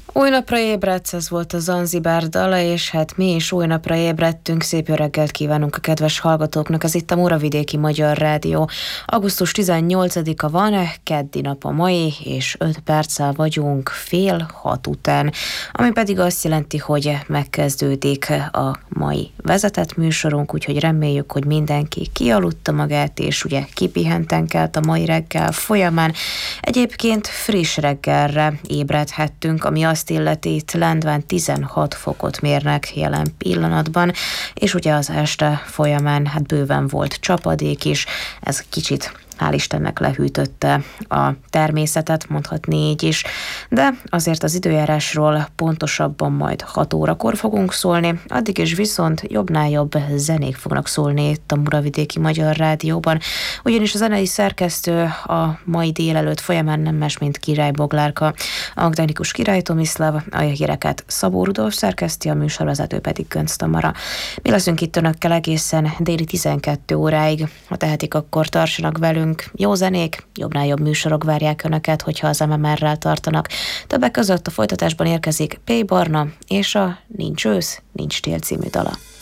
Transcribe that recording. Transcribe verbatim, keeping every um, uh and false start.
Új napra ébredsz, ez volt a Zanzibár dala, és hát mi is új napra ébredtünk. Szép jó reggelt kívánunk a kedves hallgatóknak. Ez itt a Muravidéki Magyar Rádió. augusztus tizennyolcadika van, keddi nap a mai, és öt perccel vagyunk fél hat után, ami pedig azt jelenti, hogy megkezdődik a mai vezetett műsorunk, úgyhogy reméljük, hogy mindenki kialudta magát, és ugye kipihenten kelt a mai reggel folyamán. Egyébként friss reggelre ébredhettünk, ami azt illeti, itt Lendván tizenhat fokot mérnek jelen pillanatban, és ugye az este folyamán hát bőven volt csapadék is, ez kicsit hál' Istennek lehűtötte a természetet, mondhatni így is, de azért az időjárásról pontosabban majd hat órakor fogunk szólni, addig is viszont jobbnál jobb zenék fognak szólni itt a Muravidéki Magyar Rádióban, ugyanis a zenei szerkesztő a mai délelőtt folyamán nem más, mint Király Boglárka, a technikus Király Tomiszláv, a híreket Szabó Rudolf szerkeszti, a műsorvezető pedig Gönc Tamara. Mi leszünk itt önökkel egészen déli tizenkettő óráig, ha tehetik, akkor tartsanak velünk. Jó zenék, jobbnál jobb műsorok várják önöket, hogyha az em em er-rel tartanak. Többek között a folytatásban érkezik P. Barna és a Nincs ősz, nincs tél című dala.